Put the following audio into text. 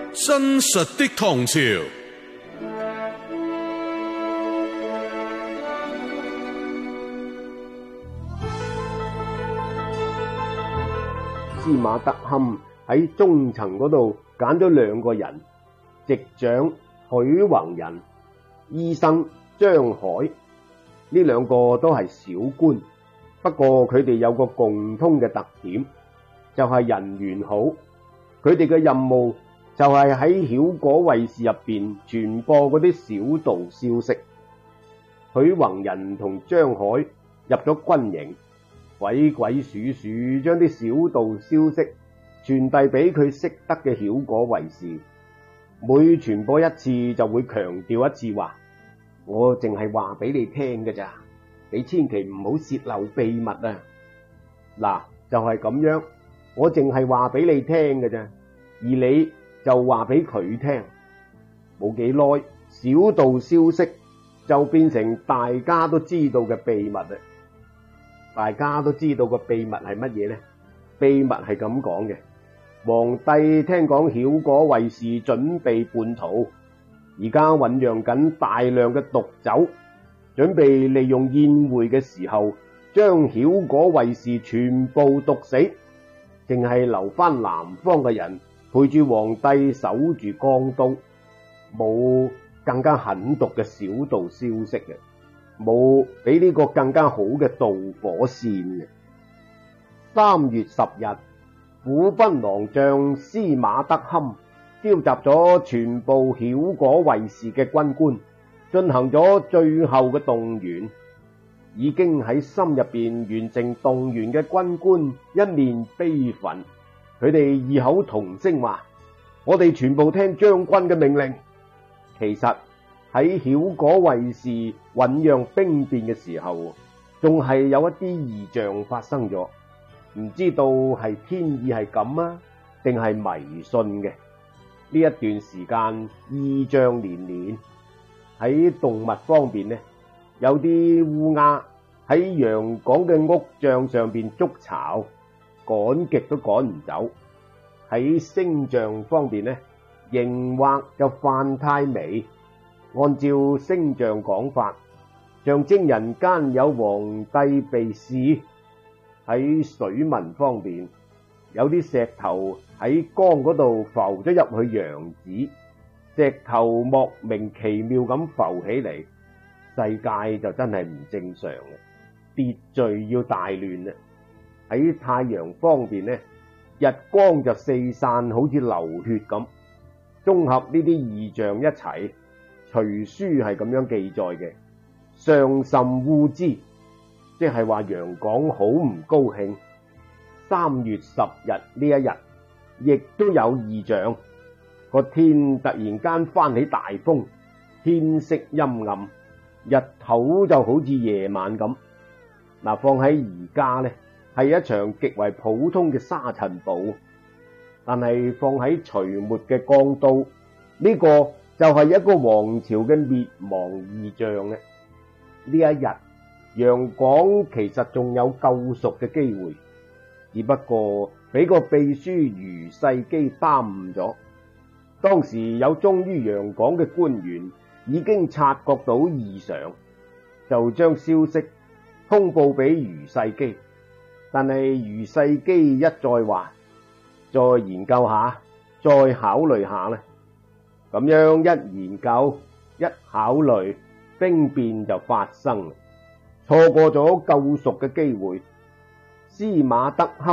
真實的唐朝。 司馬德堪喺中層嗰度揀咗兩個人，籍長許宏仁、醫生張海，呢兩個都係小官，不過佢哋有個共通嘅特點，就係人緣好。佢哋嘅任務就係喺曉果衛視入邊傳播嗰啲小道消息。許宏仁同張海入咗軍營，鬼鬼祟祟將啲小道消息傳遞俾佢識得嘅曉果衛視，每傳播一次就會強調一次話：我淨係話俾你聽㗎咋，你千祈唔好洩漏秘密啊！嗱，就係咁樣，我淨係話俾你聽㗎咋，而你就話俾佢聽。冇幾耐，小道消息就變成大家都知道嘅秘密啦。大家都知道個秘密係乜嘢呢？秘密係咁講嘅：皇帝聽講曉果衛視準備叛逃，而家醞釀緊大量嘅毒酒，準備利用宴會嘅時候將曉果衛視全部毒死，淨係留翻南方嘅人陪住皇帝守住江都，冇更加狠毒嘅小道消息嘅。冇比呢個更加好嘅導火線嘅。3月10日，虎贲郎將司馬德堪召集咗全部曉果衛視嘅軍官，進行咗最後嘅動員。已經喺心入邊完成動員嘅軍官一面悲憤，佢哋異口同聲話：我哋全部聽將軍嘅命令。其實喺曉果衛視醞釀兵變嘅時候，仲係有一啲異象發生咗，唔知道係天意係咁啊，定係迷信嘅。呢一段時間異象連連。喺動物方面呢，有啲烏鴉喺陽港嘅屋帳上邊築巢，趕極都趕唔走。喺星象方面呢，熒惑就犯太微。按照星象講法，象徵人間有皇帝被弒。喺水文方面，有啲石頭喺江嗰度浮咗入去洋子，石頭莫名其妙咁浮起嚟，世界就真係唔正常嘅，秩序要大亂啦。喺太陽方面呢，日光就四散，好似流血咁。綜合呢啲異象一齊，隨書係咁樣記載嘅：上甚惡之，即係話楊廣好唔高興。3月10日呢一日，亦都有異象，個天突然間翻起大風，天色陰暗，日頭就好似夜晚咁。嗱，放喺而家呢，係一場極為普通嘅沙塵暴，但係放喺隋末嘅江都，呢個就係一個王朝嘅滅亡異象嘅。呢一日，楊廣其實仲有救贖嘅機會，只不過俾個秘書余世基耽誤咗。當時有忠於楊廣嘅官員已經察覺到異常，就將消息通報俾余世基。但係余世基一再話，再研究下，再考慮下呢。咁樣一研究一考慮，兵變就發生，錯過咗救贖嘅機會。司馬德堪